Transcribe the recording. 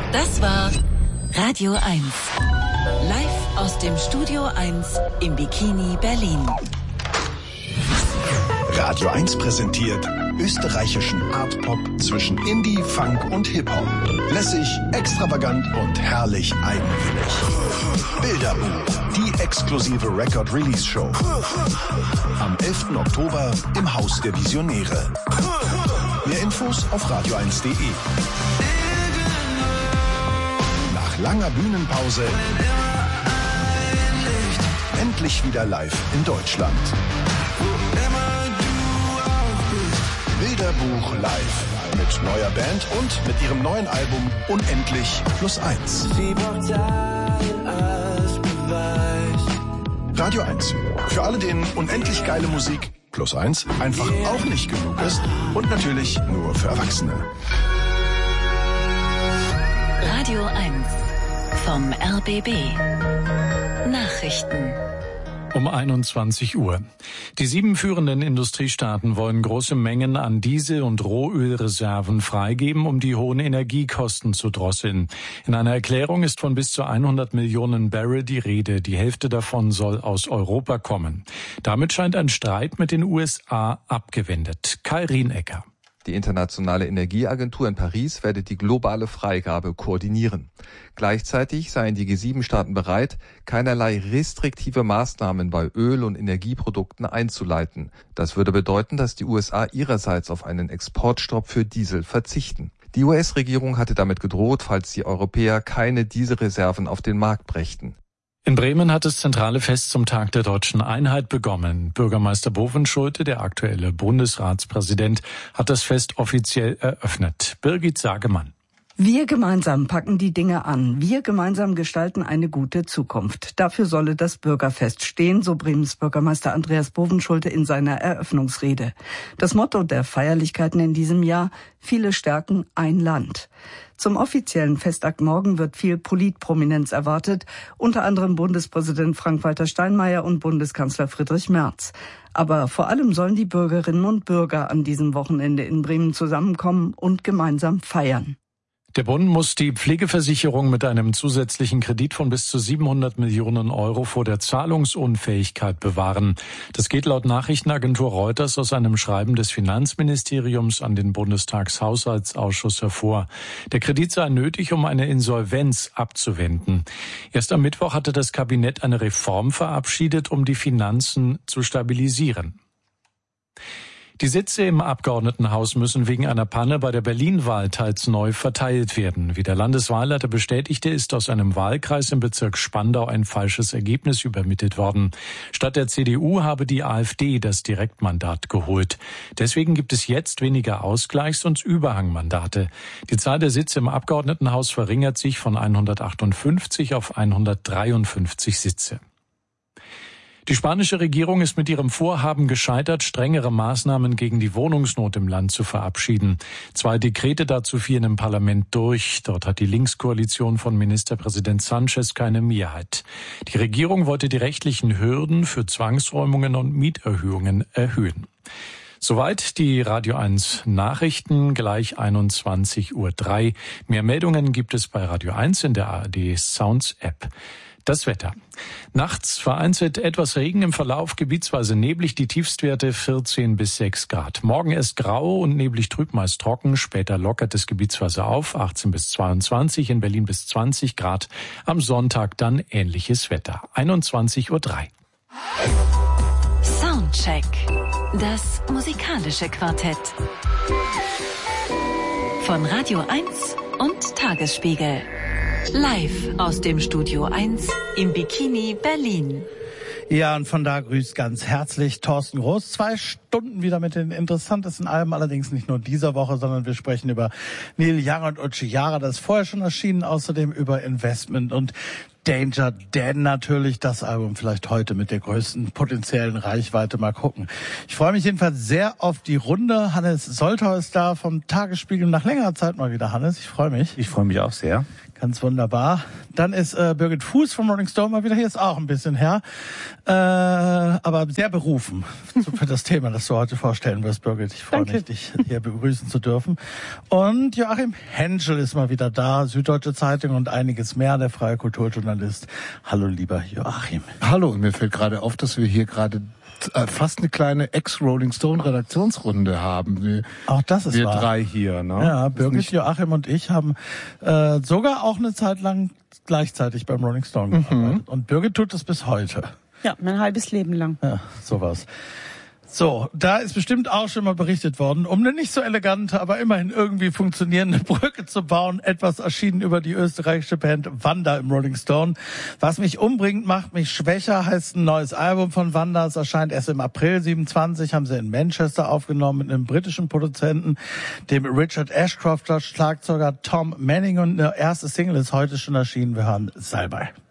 Das war Radio 1. Live aus dem Studio 1 im Bikini Berlin. Radio 1 präsentiert österreichischen Art-Pop zwischen Indie, Funk und Hip-Hop. Lässig, extravagant und herrlich eigenwillig. Bilderbuch, die exklusive Record-Release-Show. Am 11. Oktober im Haus der Visionäre. Mehr Infos auf radio1.de. Nach langer Bühnenpause endlich wieder live in Deutschland. Bilderbuch live mit neuer Band und mit ihrem neuen Album Unendlich +1. Radio 1. Für alle, denen unendlich geile Musik +1 einfach auch nicht genug ist und natürlich nur für Erwachsene. Radio 1 vom RBB. Nachrichten. Um 21 Uhr. Die 7 führenden Industriestaaten wollen große Mengen an Diesel- und Rohölreserven freigeben, um die hohen Energiekosten zu drosseln. In einer Erklärung ist von bis zu 100 Millionen Barrel die Rede. Die Hälfte davon soll aus Europa kommen. Damit scheint ein Streit mit den USA abgewendet. Kai Rienecker. Die Internationale Energieagentur in Paris werde die globale Freigabe koordinieren. Gleichzeitig seien die G7-Staaten bereit, keinerlei restriktive Maßnahmen bei Öl- und Energieprodukten einzuleiten. Das würde bedeuten, dass die USA ihrerseits auf einen Exportstopp für Diesel verzichten. Die US-Regierung hatte damit gedroht, falls die Europäer keine Dieselreserven auf den Markt brächten. In Bremen hat das zentrale Fest zum Tag der Deutschen Einheit begonnen. Bürgermeister Bovenschulte, der aktuelle Bundesratspräsident, hat das Fest offiziell eröffnet. Birgit Sagemann. Wir gemeinsam packen die Dinge an. Wir gemeinsam gestalten eine gute Zukunft. Dafür solle das Bürgerfest stehen, so Bremens Bürgermeister Andreas Bovenschulte in seiner Eröffnungsrede. Das Motto der Feierlichkeiten in diesem Jahr: viele stärken, ein Land. Zum offiziellen Festakt morgen wird viel Politprominenz erwartet, unter anderem Bundespräsident Frank-Walter Steinmeier und Bundeskanzler Friedrich Merz. Aber vor allem sollen die Bürgerinnen und Bürger an diesem Wochenende in Bremen zusammenkommen und gemeinsam feiern. Der Bund muss die Pflegeversicherung mit einem zusätzlichen Kredit von bis zu 700 Millionen Euro vor der Zahlungsunfähigkeit bewahren. Das geht laut Nachrichtenagentur Reuters aus einem Schreiben des Finanzministeriums an den Bundestagshaushaltsausschuss hervor. Der Kredit sei nötig, um eine Insolvenz abzuwenden. Erst am Mittwoch hatte das Kabinett eine Reform verabschiedet, um die Finanzen zu stabilisieren. Die Sitze im Abgeordnetenhaus müssen wegen einer Panne bei der Berlin-Wahl teils neu verteilt werden. Wie der Landeswahlleiter bestätigte, ist aus einem Wahlkreis im Bezirk Spandau ein falsches Ergebnis übermittelt worden. Statt der CDU habe die AfD das Direktmandat geholt. Deswegen gibt es jetzt weniger Ausgleichs- und Überhangmandate. Die Zahl der Sitze im Abgeordnetenhaus verringert sich von 158 auf 153 Sitze. Die spanische Regierung ist mit ihrem Vorhaben gescheitert, strengere Maßnahmen gegen die Wohnungsnot im Land zu verabschieden. 2 Dekrete dazu fielen im Parlament durch. Dort hat die Linkskoalition von Ministerpräsident Sanchez keine Mehrheit. Die Regierung wollte die rechtlichen Hürden für Zwangsräumungen und Mieterhöhungen erhöhen. Soweit die Radio 1 Nachrichten, gleich 21:03 Uhr. Mehr Meldungen gibt es bei Radio 1 in der ARD Sounds App. Das Wetter. Nachts vereinzelt etwas Regen, im Verlauf gebietsweise neblig, die Tiefstwerte 14 bis 6 Grad. Morgen ist grau und neblig trüb, meist trocken, später lockert es gebietsweise auf, 18 bis 22, in Berlin bis 20 Grad. Am Sonntag dann ähnliches Wetter, 21:03 Uhr. Soundcheck. Das musikalische Quartett. Von Radio 1 und Tagesspiegel. Live aus dem Studio 1 im Bikini Berlin. Ja, und von da grüßt ganz herzlich Thorsten Groß. 2 Stunden wieder mit den interessantesten Alben, allerdings nicht nur dieser Woche, sondern wir sprechen über Neil Young und Uche Yara, das ist vorher schon erschienen, außerdem über Investment und Danger Dan natürlich, das Album vielleicht heute mit der größten potenziellen Reichweite. Mal gucken. Ich freue mich jedenfalls sehr auf die Runde. Hannes Soltau ist da vom Tagesspiegel, nach längerer Zeit mal wieder. Hannes, ich freue mich. Ich freue mich auch sehr. Ganz wunderbar. Dann ist Birgit Fuß vom Rolling Stone mal wieder hier, ist auch ein bisschen her, aber sehr berufen für das Thema, das du heute vorstellen wirst, Birgit. Ich freue mich, dich hier begrüßen zu dürfen. Und Joachim Henschel ist mal wieder da, Süddeutsche Zeitung und einiges mehr, der freie Kulturjournalist. Hallo, lieber Joachim. Hallo, und mir fällt gerade auf, dass wir hier gerade fast eine kleine Ex-Rolling Stone Redaktionsrunde haben. Auch das ist wir wahr. Drei hier, ne? Ja, Birgit, Joachim und ich haben sogar auch eine Zeit lang gleichzeitig beim Rolling Stone gearbeitet. Und Birgit tut es bis heute. Ja, mein halbes Leben lang. Ja, sowas. So, da ist bestimmt auch schon mal berichtet worden, um eine nicht so elegante, aber immerhin irgendwie funktionierende Brücke zu bauen. Etwas erschienen über die österreichische Band Wanda im Rolling Stone. Was mich umbringt, macht mich schwächer, heißt ein neues Album von Wanda. Es erscheint erst im April 27, haben sie in Manchester aufgenommen mit einem britischen Produzenten, dem Richard Ashcroft, Schlagzeuger Tom Manning, und eine erste Single ist heute schon erschienen. Wir hören Salbei.